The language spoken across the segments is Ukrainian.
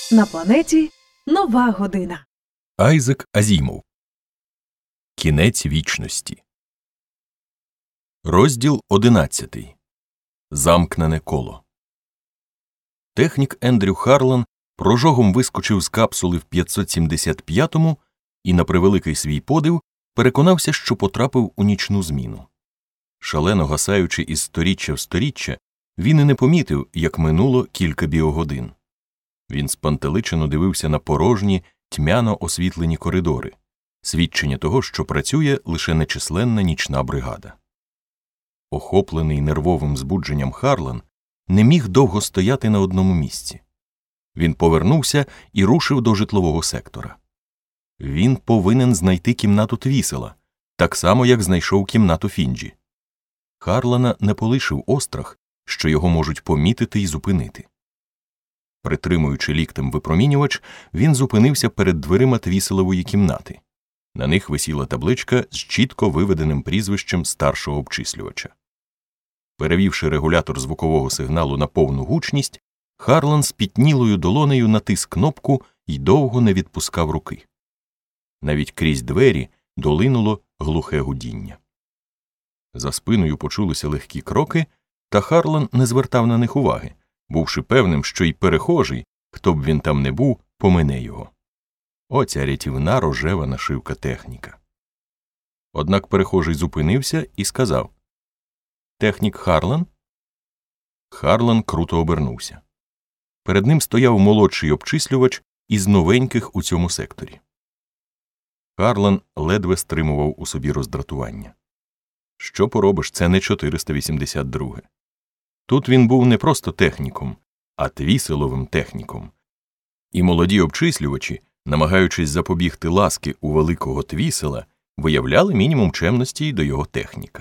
На планеті нова година. Айзек Азімов. Кінець вічності. Розділ 11. Замкнене коло. Технік Ендрю Харлан прожогом вискочив з капсули в 575-му і, на превеликий свій подив, переконався, що потрапив у нічну зміну. Шалено гасаючи із сторіччя в сторіччя, він і не помітив, як минуло кілька біогодин. Він спантеличено дивився на порожні, тьмяно освітлені коридори, свідчення того, що працює лише нечисленна нічна бригада. Охоплений нервовим збудженням Харлан не міг довго стояти на одному місці. Він повернувся і рушив до житлового сектора. Він повинен знайти кімнату Твісела, так само, як знайшов кімнату Фінджі. Харлана не полишив острах, що його можуть помітити і зупинити. Притримуючи ліктем випромінювач, він зупинився перед дверима Твіселової кімнати. На них висіла табличка з чітко виведеним прізвищем старшого обчислювача. Перевівши регулятор звукового сигналу на повну гучність, Харлан спітнілою долонею натис кнопку і довго не відпускав руки. Навіть крізь двері долинуло глухе гудіння. За спиною почулися легкі кроки, та Харлан не звертав на них уваги, бувши певним, що й перехожий, хто б він там не був, помине його. Оця рятівна рожева нашивка техніка. Однак перехожий зупинився і сказав: «Технік Харлан?» Харлан круто обернувся. Перед ним стояв молодший обчислювач із новеньких у цьому секторі. Харлан ледве стримував у собі роздратування. Що поробиш, це не 482. Тут він був не просто техніком, а Твіселовим техніком. І молоді обчислювачі, намагаючись запобігти ласки у великого Твісела, виявляли мінімум чемності й до його техніка.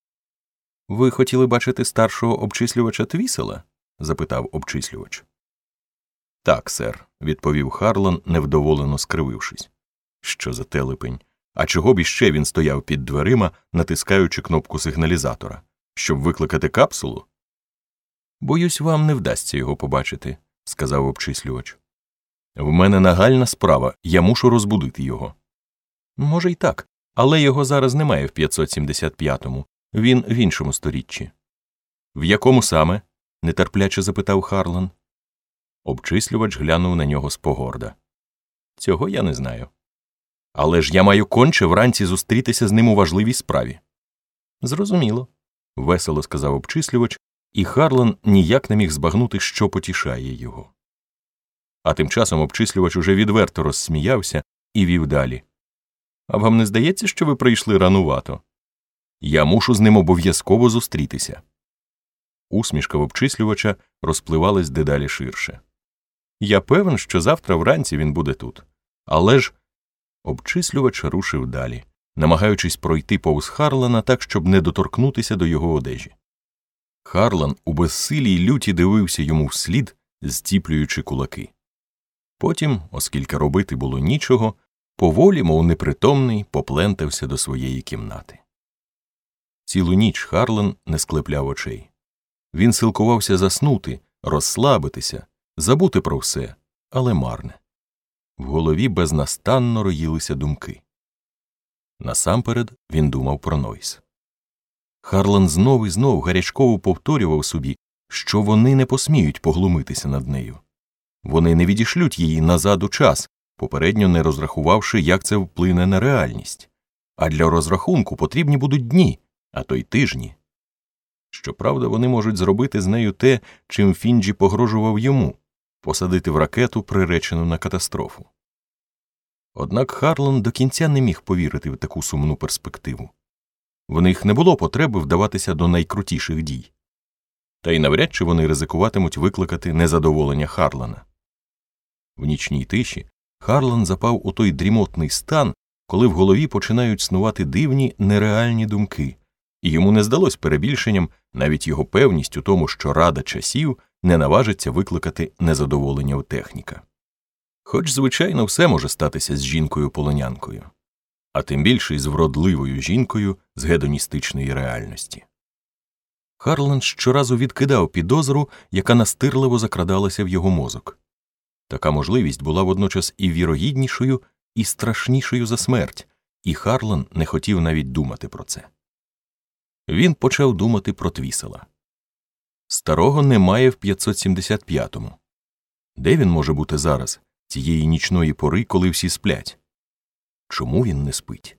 «Ви хотіли бачити старшого обчислювача Твісела?» – запитав обчислювач. «Так, сер», – відповів Харлан, невдоволено скривившись. Що за телепень? А чого б іще він стояв під дверима, натискаючи кнопку сигналізатора? Щоб викликати капсулу? «Боюсь, вам не вдасться його побачити», – сказав обчислювач. «В мене нагальна справа, я мушу розбудити його». «Може й так, але його зараз немає в 575-му, він в іншому сторіччі». «В якому саме?» – нетерпляче запитав Харлан. Обчислювач глянув на нього спогорда. «Цього я не знаю». «Але ж я маю конче вранці зустрітися з ним у важливій справі». «Зрозуміло», – весело сказав обчислювач, і Харлан ніяк не міг збагнути, що потішає його. А тим часом обчислювач уже відверто розсміявся і вів далі. «А вам не здається, що ви прийшли ранувато? Я мушу з ним обов'язково зустрітися». Усмішка в обчислювача розпливалась дедалі ширше. «Я певен, що завтра вранці він буде тут. Але ж…» Обчислювач рушив далі, намагаючись пройти повз Харлана так, щоб не доторкнутися до його одежі. Харлан у безсилі й люті дивився йому вслід, зціплюючи кулаки. Потім, оскільки робити було нічого, поволі, мов непритомний, поплентався до своєї кімнати. Цілу ніч Харлан не склепляв очей. Він силкувався заснути, розслабитися, забути про все, але марне. В голові безнастанно роїлися думки. Насамперед він думав про Нойс. Харлан знов і знов гарячково повторював собі, що вони не посміють поглумитися над нею. Вони не відішлють її назад у час, попередньо не розрахувавши, як це вплине на реальність. А для розрахунку потрібні будуть дні, а то й тижні. Щоправда, вони можуть зробити з нею те, чим Фінджі погрожував йому – посадити в ракету, приречену на катастрофу. Однак Харлан до кінця не міг повірити в таку сумну перспективу. В них не було потреби вдаватися до найкрутіших дій. Та й навряд чи вони ризикуватимуть викликати незадоволення Харлана. В нічній тиші Харлан запав у той дрімотний стан, коли в голові починають снувати дивні, нереальні думки, і йому не здалось перебільшенням навіть його певність у тому, що Рада часів не наважиться викликати незадоволення у техніка. Хоч, звичайно, все може статися з жінкою-полонянкою, а тим більше із вродливою жінкою з гедоністичної реальності. Харлан щоразу відкидав підозру, яка настирливо закрадалася в його мозок. Така можливість була водночас і вірогіднішою, і страшнішою за смерть, і Харлан не хотів навіть думати про це. Він почав думати про Твісела. Старого немає в 575-му. Де він може бути зараз, цієї нічної пори, коли всі сплять? Чому він не спить?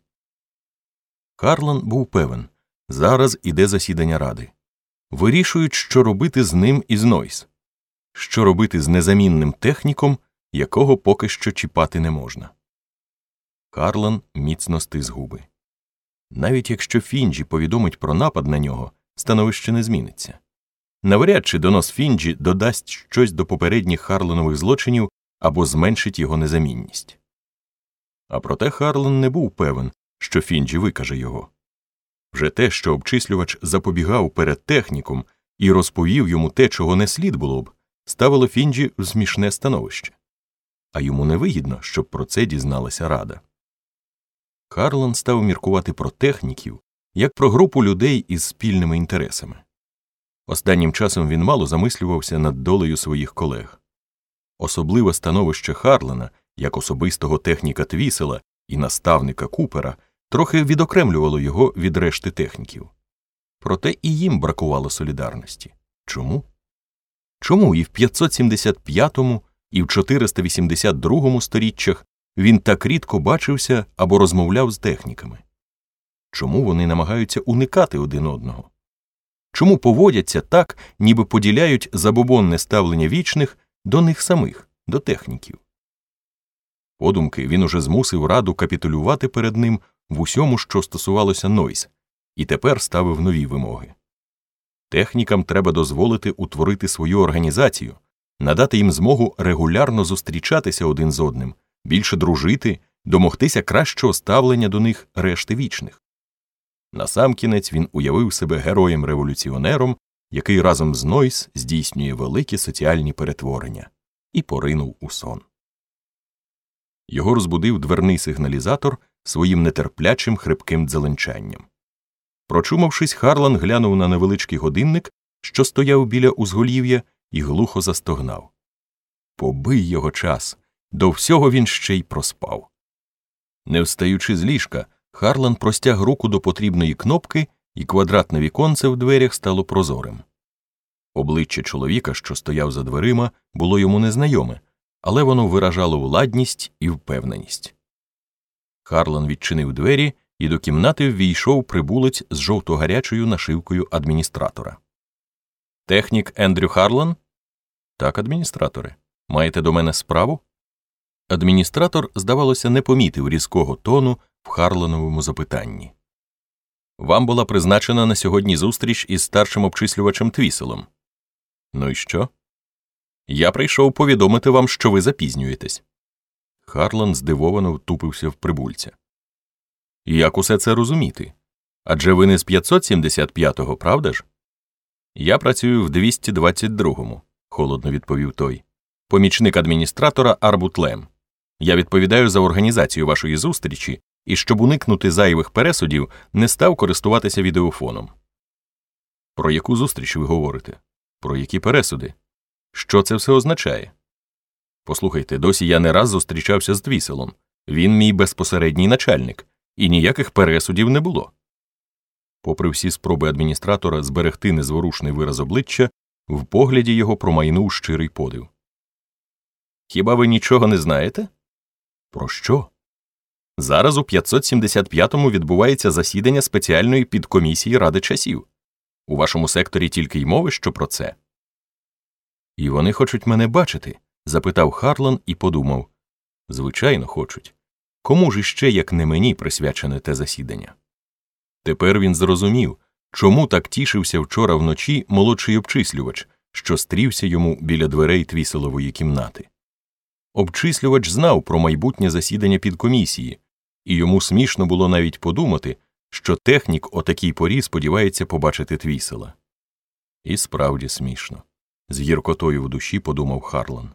Харлан був певен, зараз іде засідання Ради. Вирішують, що робити з ним і з Нойс. Що робити з незамінним техніком, якого поки що чіпати не можна. Харлан міцно стис губи. Навіть якщо Фінджі повідомить про напад на нього, становище не зміниться. Навряд чи донос Фінджі додасть щось до попередніх Харланових злочинів або зменшить його незамінність. А проте Харлан не був певен, що Фінджі викаже його. Вже те, що обчислювач запобігав перед техніком і розповів йому те, чого не слід було б, ставило Фінджі в смішне становище. А йому невигідно, щоб про це дізналася Рада. Харлан став міркувати про техніків, як про групу людей із спільними інтересами. Останнім часом він мало замислювався над долею своїх колег. Особливе становище Харлана, як особистого техніка Твісела і наставника Купера, трохи відокремлювало його від решти техніків. Проте і їм бракувало солідарності. Чому? Чому і в 575-му, і в 482-му сторіччях він так рідко бачився або розмовляв з техніками? Чому вони намагаються уникати один одного? Чому поводяться так, ніби поділяють забобонне ставлення вічних до них самих, до техніків? Подумки він уже змусив Раду капітулювати перед ним в усьому, що стосувалося Нойс, і тепер ставив нові вимоги. Технікам треба дозволити утворити свою організацію, надати їм змогу регулярно зустрічатися один з одним, більше дружити, домогтися кращого ставлення до них решти вічних. Насамкінець він уявив себе героєм-революціонером, який разом з Нойс здійснює великі соціальні перетворення, і поринув у сон. Його розбудив дверний сигналізатор своїм нетерплячим хрипким дзеленчанням. Прочумавшись, Харлан глянув на невеличкий годинник, що стояв біля узголів'я, і глухо застогнав. Побий його час, до всього він ще й проспав. Не встаючи з ліжка, Харлан простяг руку до потрібної кнопки, і квадратне віконце в дверях стало прозорим. Обличчя чоловіка, що стояв за дверима, було йому незнайоме, але воно виражало владність і впевненість. Харлан відчинив двері, і до кімнати ввійшов прибулець з жовто-гарячою нашивкою адміністратора. «Технік Ендрю Харлан?» «Так, адміністраторе. Маєте до мене справу?» Адміністратор, здавалося, не помітив різкого тону в Харлановому запитанні. «Вам була призначена на сьогодні зустріч із старшим обчислювачем Твіселом». «Ну і що?» «Я прийшов повідомити вам, що ви запізнюєтесь». Харлан здивовано втупився в прибульця. «Як усе це розуміти? Адже ви не з 575-го, правда ж?» «Я працюю в 222-му», – холодно відповів той. «Помічник адміністратора Арбут Лем. Я відповідаю за організацію вашої зустрічі і, щоб уникнути зайвих пересудів, не став користуватися відеофоном». «Про яку зустріч ви говорите? Про які пересуди? Що це все означає?» «Послухайте, досі я не раз зустрічався з Твіселом. Він мій безпосередній начальник, і ніяких пересудів не було». Попри всі спроби адміністратора зберегти незворушний вираз обличчя, в погляді його промайнув щирий подив. «Хіба ви нічого не знаєте?» «Про що?» «Зараз у 575-му відбувається засідання спеціальної підкомісії Ради часів. У вашому секторі тільки й мови, що про це». «І вони хочуть мене бачити?» – запитав Харлан і подумав. «Звичайно, хочуть. Кому ж іще, як не мені, присвячене те засідання?» Тепер він зрозумів, чому так тішився вчора вночі молодший обчислювач, що стрівся йому біля дверей Твіселової кімнати. Обчислювач знав про майбутнє засідання підкомісії, і йому смішно було навіть подумати, що технік о такій порі сподівається побачити Твісела. І справді смішно. З гіркотою в душі подумав Харлан.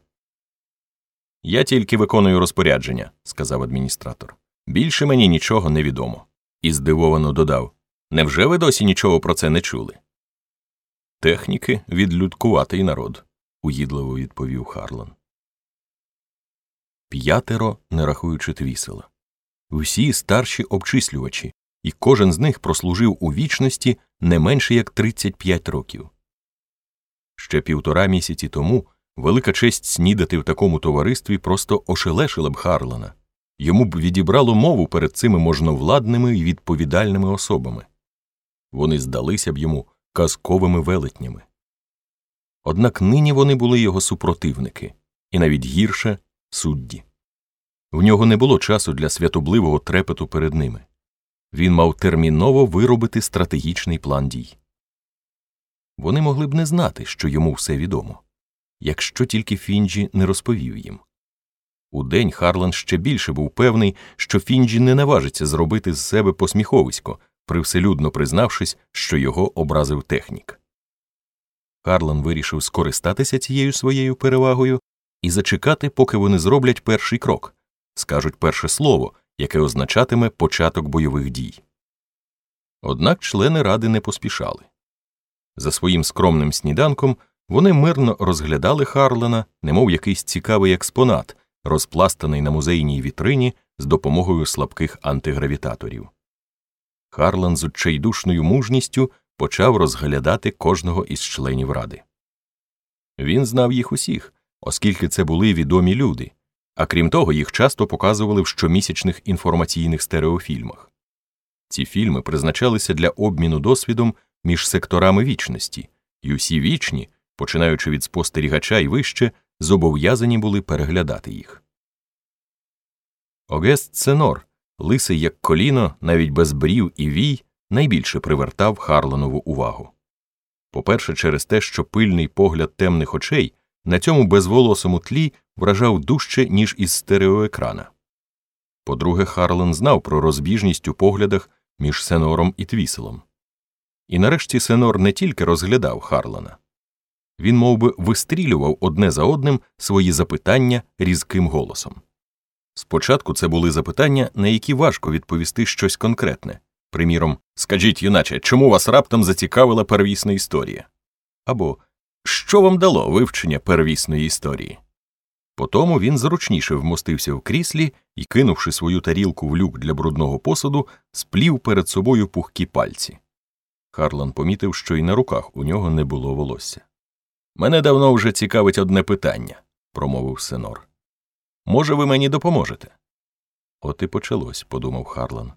«Я тільки виконую розпорядження», – сказав адміністратор. «Більше мені нічого не відомо». І здивовано додав. «Невже ви досі нічого про це не чули?» «Техніки – відлюдкуватий народ», – уїдливо відповів Харлан. 5, не рахуючи Твісела. Всі старші обчислювачі, і кожен з них прослужив у вічності не менше як 35 років. Ще 1,5 місяці тому велика честь снідати в такому товаристві просто ошелешила б Харлана. Йому б відібрало мову перед цими можновладними і відповідальними особами. Вони здалися б йому казковими велетнями. Однак нині вони були його супротивники, і навіть гірше – судді. В нього не було часу для святобливого трепету перед ними. Він мав терміново виробити стратегічний план дій. Вони могли б не знати, що йому все відомо, якщо тільки Фінджі не розповів їм. Удень Харлан ще більше був певний, що Фінджі не наважиться зробити з себе посміховисько, привселюдно признавшись, що його образив технік. Харлан вирішив скористатися цією своєю перевагою і зачекати, поки вони зроблять перший крок, скажуть перше слово, яке означатиме початок бойових дій. Однак члени ради не поспішали. За своїм скромним сніданком вони мирно розглядали Харлана, немов якийсь цікавий експонат, розпластаний на музейній вітрині з допомогою слабких антигравітаторів. Харлан з відчайдушною мужністю почав розглядати кожного із членів ради. Він знав їх усіх, оскільки це були відомі люди, а крім того, їх часто показували в щомісячних інформаційних стереофільмах. Ці фільми призначалися для обміну досвідом між секторами вічності, і усі вічні, починаючи від спостерігача і вище, зобов'язані були переглядати їх. Огест Ценор, лисий як коліно, навіть без брів і вій, найбільше привертав Харланову увагу. По-перше, через те, що пильний погляд темних очей на цьому безволосому тлі вражав дужче, ніж із стереоекрана. По-друге, Харлан знав про розбіжність у поглядах між Сенором і Твіселом. І нарешті Сенор не тільки розглядав Харлана. Він мовби вистрілював одне за одним свої запитання різким голосом. Спочатку це були запитання, на які важко відповісти щось конкретне. Приміром, «Скажіть, юначе, чому вас раптом зацікавила первісна історія?» Або «Що вам дало вивчення первісної історії?» Потому він зручніше вмостився в кріслі і, кинувши свою тарілку в люк для брудного посуду, сплів перед собою пухкі пальці. Харлан помітив, що й на руках у нього не було волосся. «Мене давно вже цікавить одне питання», – промовив Сенор. «Може, ви мені допоможете?» «От і почалось», – подумав Харлан.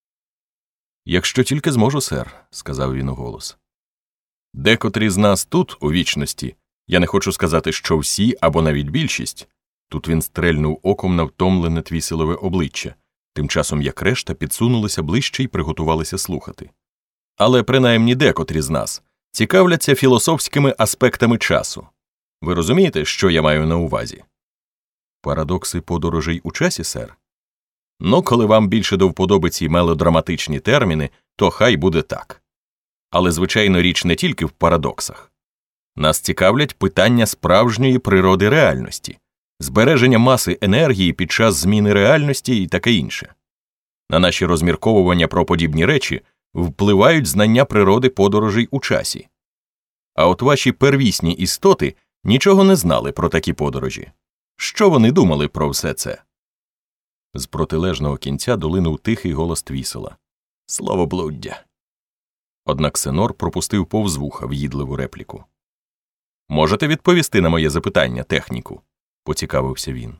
«Якщо тільки зможу, сер», – сказав він уголос. «Декотрі з нас тут, у вічності, я не хочу сказати, що всі або навіть більшість», тут він стрельнув оком на втомлене Твіселове обличчя, тим часом як решта підсунулися ближче і приготувалися слухати. «Але принаймні декотрі з нас цікавляться філософськими аспектами часу. Ви розумієте, що я маю на увазі?» «Парадокси подорожей у часі, сер?» «Ну, коли вам більше до вподоби ці мелодраматичні терміни, то хай буде так. Але, звичайно, річ не тільки в парадоксах. Нас цікавлять питання справжньої природи реальності, збереження маси енергії під час зміни реальності і таке інше. На наші розмірковування про подібні речі впливають знання природи подорожей у часі. А от ваші первісні істоти нічого не знали про такі подорожі. Що вони думали про все це?» З протилежного кінця долинув тихий голос Твісела. «Словоблуддя!» Однак Сенор пропустив повз вуха в'їдливу репліку. «Можете відповісти на моє запитання, техніку?» – поцікавився він.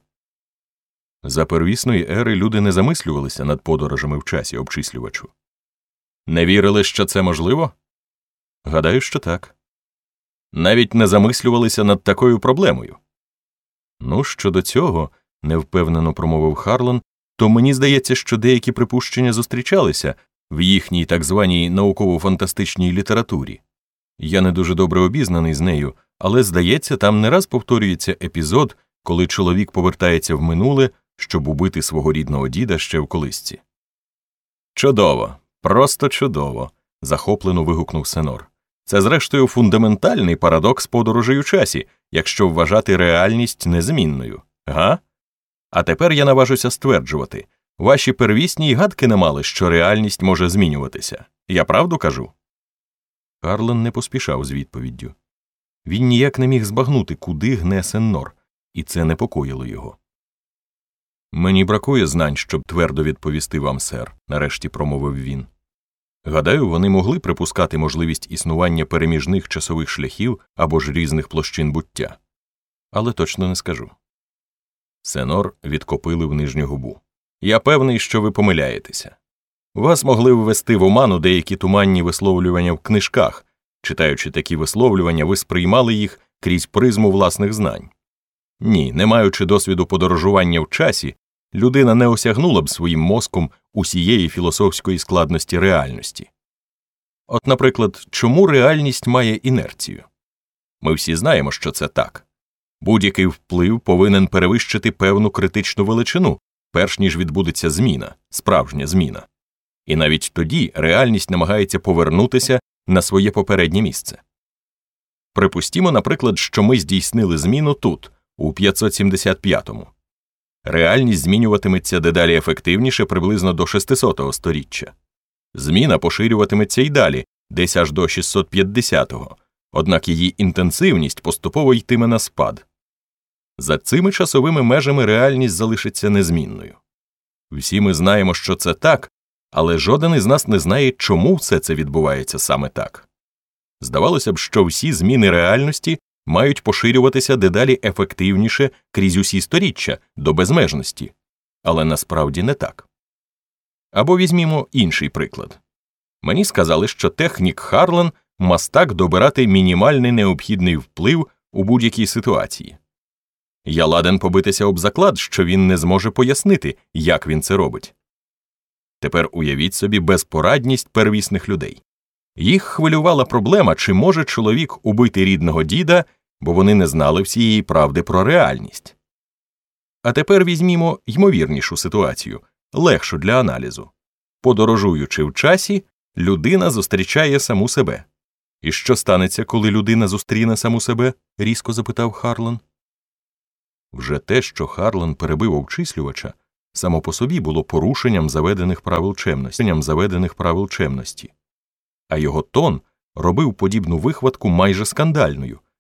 За первісної ери люди не замислювалися над подорожами в часі, обчислювачу. Не вірили, що це можливо? Гадаю, що так. Навіть не замислювалися над такою проблемою. Ну, щодо цього, невпевнено промовив Харлан, то мені здається, що деякі припущення зустрічалися в їхній так званій науково-фантастичній літературі. Я не дуже добре обізнаний з нею, але, здається, там не раз повторюється епізод, коли чоловік повертається в минуле, щоб убити свого рідного діда ще в колисці. «Чудово! Просто чудово!» – захоплено вигукнув Сенор. «Це, зрештою, фундаментальний парадокс подорожей у часі, якщо вважати реальність незмінною. Га? А тепер я наважуся стверджувати, ваші первісні й гадки не мали, що реальність може змінюватися. Я правду кажу?» Харлан не поспішав з відповіддю. Він ніяк не міг збагнути, куди гне Сенор, і це непокоїло його. «Мені бракує знань, щоб твердо відповісти вам, сер», – нарешті промовив він. «Гадаю, вони могли припускати можливість існування переміжних часових шляхів або ж різних площин буття. Але точно не скажу». Сенор відкопилив нижню губу. «Я певний, що ви помиляєтеся. Вас могли ввести в оману деякі туманні висловлювання в книжках. Читаючи такі висловлювання, ви сприймали їх крізь призму власних знань. Ні, не маючи досвіду подорожування в часі, людина не осягнула б своїм мозком усієї філософської складності реальності. От, наприклад, чому реальність має інерцію? Ми всі знаємо, що це так. Будь-який вплив повинен перевищити певну критичну величину, перш ніж відбудеться зміна, справжня зміна. І навіть тоді реальність намагається повернутися на своє попереднє місце. Припустімо, наприклад, що ми здійснили зміну тут, у 575-му. Реальність змінюватиметься дедалі ефективніше приблизно до 600-го сторіччя. Зміна поширюватиметься й далі, десь аж до 650-го, однак її інтенсивність поступово йтиме на спад. За цими часовими межами реальність залишиться незмінною. Всі ми знаємо, що це так, але жоден із нас не знає, чому все це відбувається саме так. Здавалося б, що всі зміни реальності мають поширюватися дедалі ефективніше крізь усі сторіччя, до безмежності. Але насправді не так. Або візьмімо інший приклад. Мені сказали, що технік Харлан мастак добирати мінімальний необхідний вплив у будь-якій ситуації. Я ладен побитися об заклад, що він не зможе пояснити, як він це робить. Тепер уявіть собі безпорадність первісних людей. Їх хвилювала проблема, чи може чоловік убити рідного діда, бо вони не знали всієї правди про реальність. А тепер візьмімо ймовірнішу ситуацію, легшу для аналізу. Подорожуючи в часі, людина зустрічає саму себе. І що станеться, коли людина зустріне саму себе? Різко запитав Харлан. Вже те, що Харлан перебив обчислювача, само по собі було порушенням заведених правил чемності. А його тон робив подібну вихватку майже скандальною,